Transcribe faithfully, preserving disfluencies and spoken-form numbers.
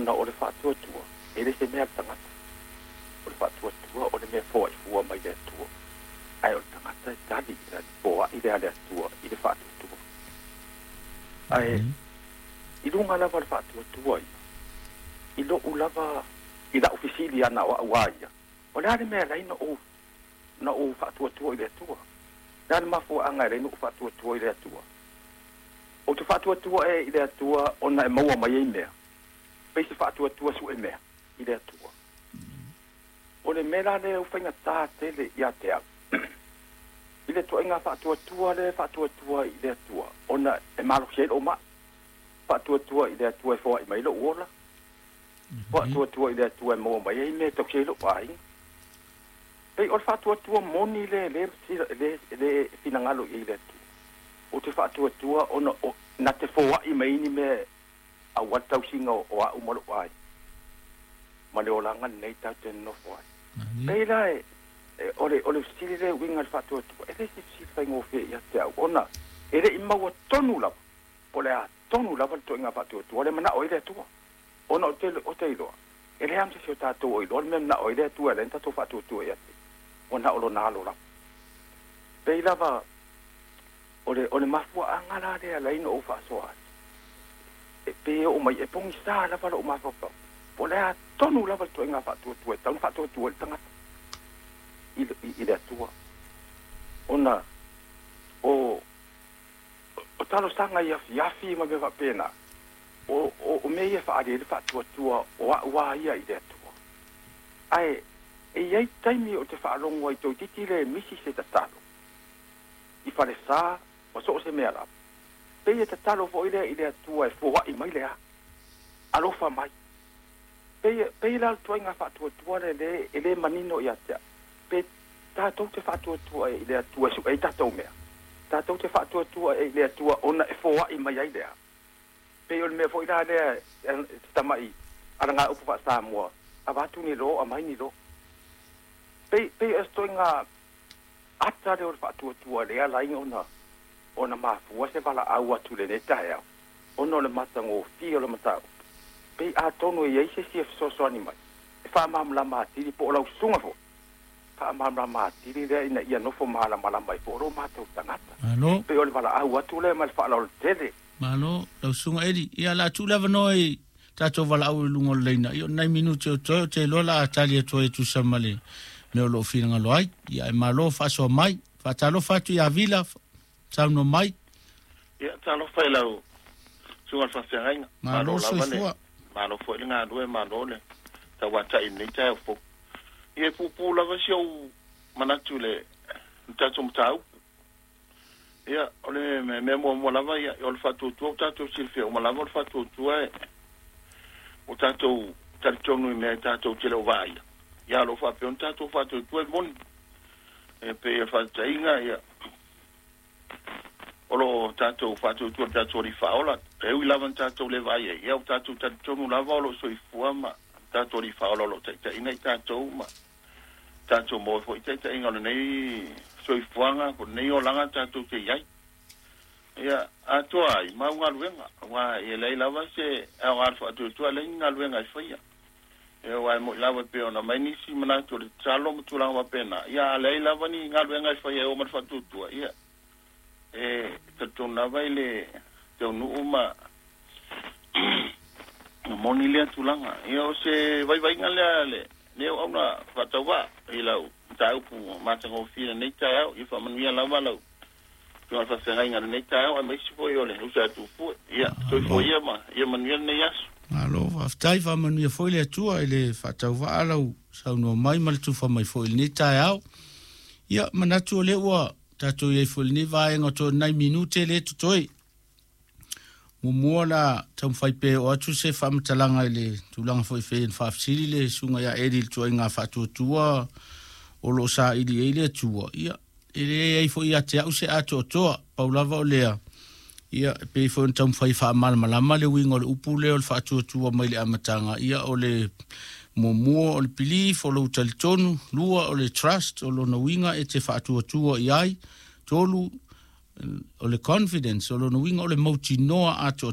ona o le fatu tua e le se mea tangata o le fatu tua o le mea fo i fua mai le tua ai o tangata e tali i poa i le ale tua i le fatu tua ai i lunga lava le fatu tua i lo ulava i la ofisili ana o awaia o le ale mea lai na o na o fatu tua i le tua na le mafu anga le no fatu tua i le tua o te fatu tua e i le tua ona e maua mai e mea pe se fatu tua su e mea i le tua o le mela le ufainga tā tele i a te au i le tua inga fatu tua le fatu tua i le tua ona e malo xe o ma fatu tua i le tua e fua i mai lo uola fatu tua i le tua e maua mai e mea tok xe lo ai pe o fatu tua moni le le le le finangalo i le tua o te fatu tua ona na te fua i mai ni me a watau singa o a umalo ai ma le olanga nei ta te no foi pe lai ole ole stile le winga fatu tua e le si fai ngo fe ya te ona ele i mau tonu la pole a tonu la to inga fatu tua le mana o ile tua ona o te o te ilo ele am se ta to o ilo me na o ile tua le ta to fatu tua ya ona o lo na lo la pe la va ole ole mafua angala le ala ino o fa soa e pe o mai e pong sa la fa o mafua po le tonu la va to inga fa tu tu ta fa tu tu tanga i i le tua ona o o talo sanga ia ia fi ma be va pena o o me ia fa ale fa tu tu o wa ia i le tua ai e ia taimi o te fa longo i to titile misi se talo i fa le sa o so se mea la pe te talo fo ile ile tua e fo i mai le a alo fa mai pe pe la tua nga fa tua tua le ele manino ia te pe ta to te fa tua tua ile tua su e ta to mea ta to te fa tua tua ile tua ona e fo i mai ai le a pe o me fo ila le sta mai ara nga upu fa sa mo ava tu ni lo a mai ni lo pe pe esto nga ata de o fa tua tua le ala ona ona mafua se vala au atu le netaia ono le matango fio le matau pe a tonu e ise si so so ani mai e fa mam la mati po la sunga fo fa mam la mati le ina ia no fo mala mala mai po ro mata tangata alo pe o le vala au atu le mal fa la tele malo la sunga edi ia la tu lava noi tato vala au lungo leina io nai minuti o to te lola tali to e tu samale me lo fina lo ai ia malo fa so mai fa talo fa tu ia vila Tau no mai. Ia, talo fai lau. Sunga whawhiangainga. Malo soifua. Malo fo ili ngā rue, malo le. Ta wata i nei tai fo. Ia pupu lava si au manatu le tato mtau. Ia, ole me me mo mo lava ia, ole fatu tua, tato silfia, o malava ole fatu tua e. O tato, tato nui me tato tele o vai. Ia, lo fa peon tato fatu tua e mon. E pe e fata inga, ia. Olo tato fatu tu tato ri faola e u lava tato le vai e eu tato tato no lava lo so i fuama tato ri faola lo tata ina tato ma tato mo fo tata inga nei so i fuanga ko nei o langa tato te ai ia ato ai ma unga luenga wa e le lava se e o alfa tu tu le inga luenga fia e wa mo lava pe ona mai ni si mana to tsalo mo tu langa pena ia le lava ni inga luenga fia o ma fatu tu ia e tato na vai le te nu uma moni le tulanga io se vai vai ngale le ne ona fatawa ila tau pu mata go fina nei tau i fa mania lava lo tu fa se ngai ngale nei tau a mai si foi ole usa tu fu ia so foi ia ma ia mania nei as alo aftai fa mania foi le tua ile fatawa alo sa no mai mal tu fa mai foi nei tau ia manatu le wa tato ye ful ni vai ngoto nai minute le tutoi mumuala tam fai pe o atu se fam talanga le tulanga foi fe fa fsili le sunga ya edil tu nga fatu tua o lo sa ili ile tua ia ile ai foi ya te au se ato toa paulava olea ia pe foi tam fai fa mal malama le wingo le upule o fatu tua mai le amatanga ia o le momo o le belief o lo talitonu lua o le trust o lo na winga e te fatu tua iai tolu o le confidence o lo na winga o le mauti noa ato